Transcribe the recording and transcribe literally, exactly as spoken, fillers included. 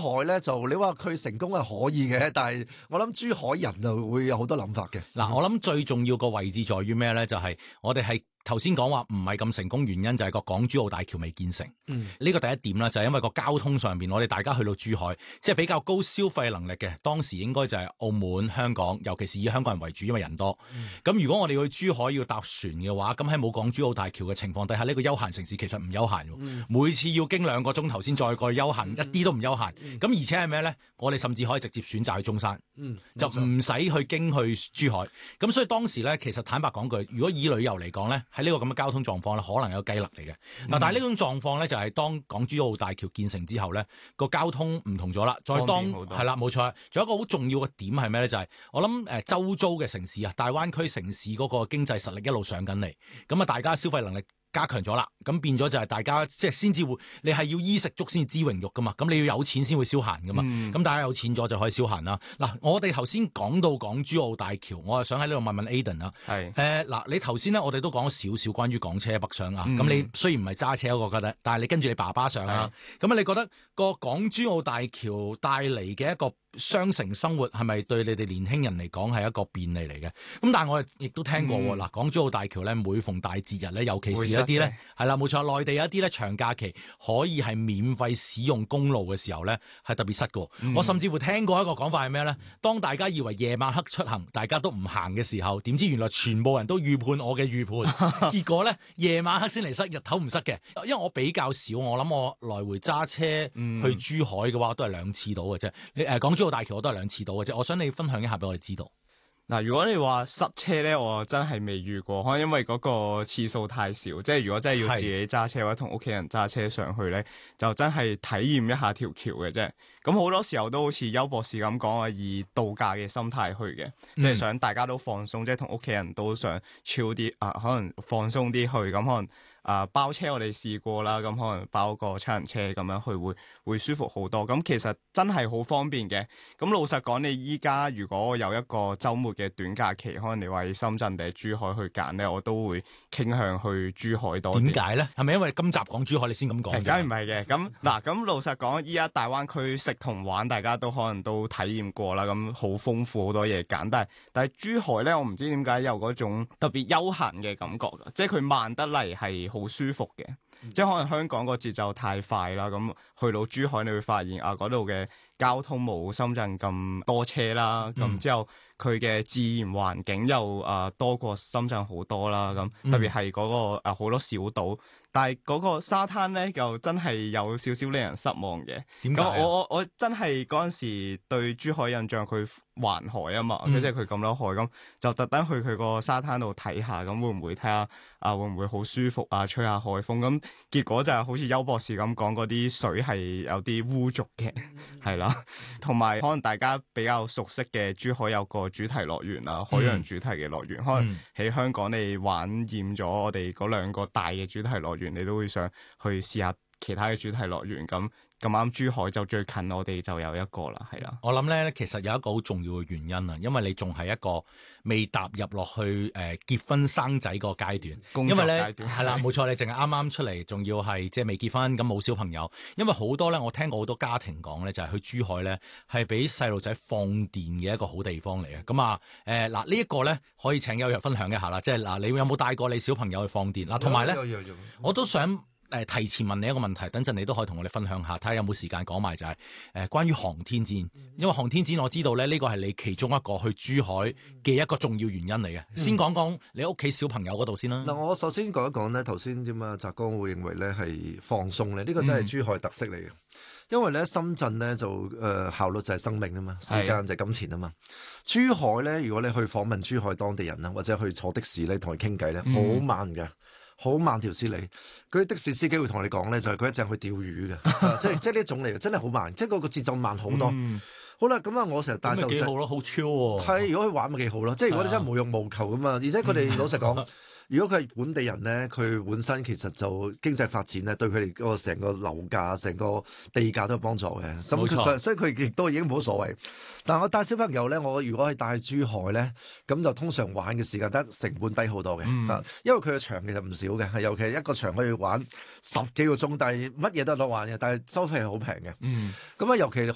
海咧就你話佢成功係可以嘅，但係我諗珠海人就會有好多諗法嘅。 嗱，我諗最重要個位置在於咩咧？就係、是、我哋係。頭先講話唔係咁成功，原因就係個港珠澳大橋未建成。嗯，呢個第一點啦，就係因為個交通上邊，我哋大家去到珠海，即係比較高消費能力嘅，當時應該就係澳門、香港，尤其是以香港人為主，因為人多。咁、嗯、如果我哋去珠海要搭船嘅話，咁喺冇港珠澳大橋嘅情況底下，呢、這個休閒城市其實唔休閒。嗯、每次要經兩個鐘頭先再過去休閒，嗯、一啲都唔休閒。咁、嗯、而且係咩咧？我哋甚至可以直接選擇去中山，嗯、就唔使去經去珠海。咁所以當時咧，其實坦白講句，如果以旅遊嚟講咧，喺呢個咁嘅交通狀況咧，可能有雞肋嚟嘅。嗱、嗯，但係呢種狀況咧，就係當港珠澳大橋建成之後咧，個交通唔同咗啦。再當係啦，冇錯。仲有一個好重要嘅點係咩咧？就係、是、我諗誒，周遭嘅城市啊，大灣區城市嗰個經濟實力一路上緊嚟，咁啊，大家消費能力加強咗啦，咁變咗就係大家即係先至會，你係要衣食足先至知榮辱噶嘛，咁你要有錢先會消閒噶嘛，咁、嗯、大家有錢咗就可以消閒啦。嗱，我哋頭先講到港珠澳大橋，我係想喺呢度問問 Aden 啦。係誒嗱，你頭先咧，我哋都講咗少少關於港車北上啊。咁、嗯、你雖然唔係揸車嗰個覺得，但係你跟住你爸爸上啊，咁啊，你覺得個港珠澳大橋帶嚟嘅一個雙城生活係咪對你哋年輕人嚟講係一個便利嚟嘅？咁但係我亦都聽過嗱，港珠澳大橋咧，每逢大節日咧，尤其是一啲咧係啦，冇錯，內地有一啲咧長假期可以係免費使用公路嘅時候咧，係特別塞嘅。嗯、我甚至乎聽過一個講法係咩咧？當大家以為夜晚黑出行大家都唔行嘅時候，點知原來全部人都預判我嘅預判，結果咧夜晚黑先嚟塞，日頭唔塞嘅。因為我比較少，我諗我來回揸車去珠海嘅話，都係兩次到嘅啫。你誒港珠澳大橋我都係兩次到嘅啫。我想你分享一下俾我哋知道。 嗱，如果你話塞車咧，我真係未遇過，可能因為嗰個次數太少。即係如果真係要自己揸車或者同屋企人揸車上去咧，就真係體驗一下條橋嘅啫。咁好多時候都好似邱博士咁講啊，以度假嘅心態去嘅，即係、嗯、想大家都放鬆，即係同屋企人都想 chill 啲啊，可能放鬆啲去，咁可能。啊，包車我哋試過啦，咁可能包個七人車咁樣去會會舒服好多。咁其實真係好方便嘅。咁老實講，你依家如果有一個週末嘅短假期，可能你話喺深圳定係珠海去揀咧，我都會傾向去珠海多啲。 點解咧？係咪因為今集講珠海你先咁講？ 梗係唔係嘅。咁嗱，咁老實講，依家大灣區食同玩，大家都可能都體驗過啦。咁好豐富，好多嘢揀。但係但係珠海咧，我唔知點解有嗰種特別悠閒嘅感覺㗎，即係佢慢得嚟係好舒服嘅，嗯、即係可能香港個節奏太快啦，咁去到珠海你會發現啊，嗰度嘅交通冇深圳咁多車啦，咁、嗯、之後佢嘅自然環境又啊、呃、多過深圳好多啦，咁、嗯、特別係嗰、那個啊好、呃、多小島，但係嗰個沙灘咧又真係有少少令人失望嘅。點解？咁我我我真係嗰陣時對珠海印象佢環海啊嘛，嗯、即係佢咁多海，咁就特登去佢個沙灘度睇下，咁會唔會睇下啊會唔會好舒服啊，吹下海風，咁結果就係好似邱博士咁講，嗰啲水係有啲污濁嘅，係啦、嗯，同埋可能大家比較熟悉嘅珠海有個主題樂園啊，海洋主題嘅樂園，嗯、可能喺香港你玩厭咗我哋嗰兩個大嘅主題樂園，你都會想去試下其他嘅主題樂園，咁咁啱珠海就最近我哋就有一個啦，係啦。 我諗咧，其實有一個好重要嘅原因啊，因為你仲係一個未踏入落去誒、呃、結婚生仔個階段， 工作階段係啦，冇錯，你淨係啱啱出嚟，仲要係即係未結婚，咁冇小朋友。因為好多咧，我聽過好多家庭講咧，就係、是、去珠海咧係俾細路仔放電嘅一個好地方嚟嘅。咁啊誒嗱呢一個咧可以請邱若分享一下啦，即係嗱你有冇帶過你小朋友去放電嗱？同埋咧，我都想。誒提前問你一個問題，等陣你都可以同我哋分享下，睇下有冇時間講埋就係、是、誒、呃、關於航天展，因為航天展我知道咧呢個係你其中一個去珠海嘅一個重要原因嚟嘅。嗯、先講講你屋企小朋友嗰度先啦。 嗱、嗯，我首先講一講咧，頭先點啊？澤剛會認為咧係放鬆咧，呢、這個真係珠海特色嚟嘅。嗯、因為咧深圳咧就誒、呃、效率就係生命啊嘛，時間就係金錢啊嘛。是珠海咧，如果你去訪問珠海當地人啊，或者去坐的士咧同佢傾偈咧，好、嗯、慢嘅。好慢條斯理，嗰啲的士司機會同你講咧，就係佢一陣去釣魚嘅，即係即係呢一種嚟嘅，真係好慢，即係嗰個節奏慢好多。嗯、好啦，咁啊，我成日帶細路仔， 幾好咯，好 chill 喎。 係，如果去玩咪幾好咯，即係如果你真係無欲無求咁嘛，而且佢哋老實講。如果佢係本地人咧，佢本身其實就經濟發展咧，對佢哋嗰個成個樓價、成個地價都有幫助嘅。冇錯，所以佢亦都已經冇所謂。但係我帶小朋友咧，我如果係帶珠海咧，咁就通常玩嘅時間得成本低好多嘅。嗯、因為佢嘅場其實唔少嘅，係尤其一個場可以玩十幾個鐘，但係乜嘢都有得玩嘅，但係收費係好平嘅。咁啊、嗯，尤其